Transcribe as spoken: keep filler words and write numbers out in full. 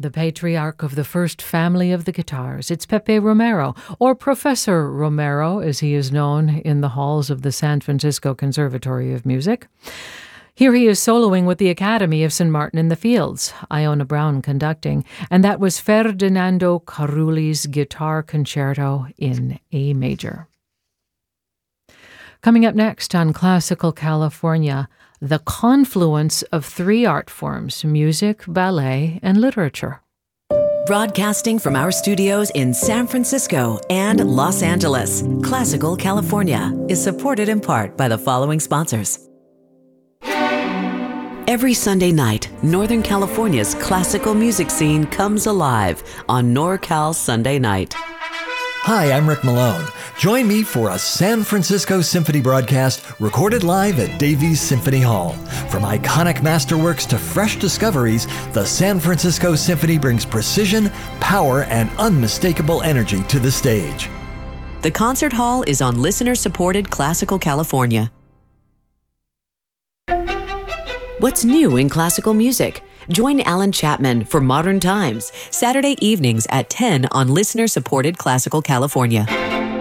the patriarch of the first family of the guitars. It's Pepe Romero, or Professor Romero, as he is known in the halls of the San Francisco Conservatory of Music. Here he is soloing with the Academy of Saint Martin in the Fields, Iona Brown conducting, and that was Ferdinando Carulli's Guitar Concerto in A major. Coming up next on Classical California, the confluence of three art forms: music, ballet, and literature. Broadcasting from our studios in San Francisco and Los Angeles, Classical California is supported in part by the following sponsors. Every Sunday night, Northern California's classical music scene comes alive on NorCal Sunday Night. Hi, I'm Rick Malone. Join me for a San Francisco Symphony broadcast recorded live at Davies Symphony Hall. From iconic masterworks to fresh discoveries, the San Francisco Symphony brings precision, power, and unmistakable energy to the stage. The concert hall is on listener-supported Classical California. What's new in classical music? Join Alan Chapman for Modern Times, Saturday evenings at ten on listener-supported Classical California.